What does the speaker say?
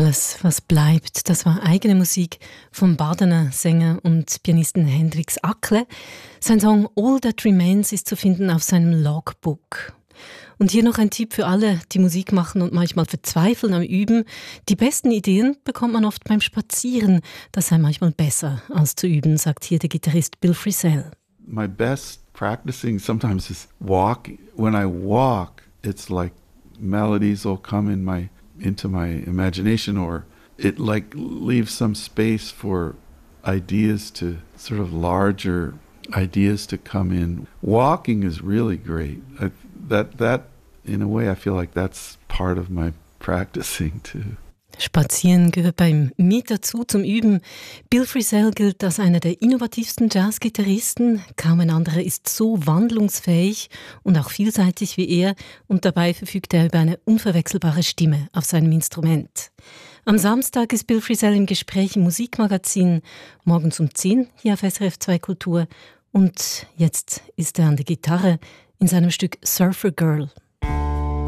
Alles, was bleibt, das war eigene Musik vom Badener Sänger und Pianisten Hendrix Ackle. Sein Song All That Remains ist zu finden auf seinem Logbook. Und hier noch ein Tipp für alle, die Musik machen und manchmal verzweifeln am Üben. Die besten Ideen bekommt man oft beim Spazieren. Das sei manchmal besser als zu üben, sagt hier der Gitarrist Bill Frisell. My best practicing sometimes is walking. When I walk, it's like melodies will come into my imagination, or it like leaves some space for ideas to sort of larger ideas to come in. Walking is really great. That in a way I feel like that's part of my practicing too. Spazieren gehört beim mir dazu zum Üben. Bill Frisell gilt als einer der innovativsten Jazzgitarristen. Kaum ein anderer ist so wandlungsfähig und auch vielseitig wie er. Und dabei verfügt er über eine unverwechselbare Stimme auf seinem Instrument. Am Samstag ist Bill Frisell im Gespräch im Musikmagazin. Morgens um 10 hier auf SRF 2 Kultur. Und jetzt ist er an der Gitarre in seinem Stück Surfer Girl.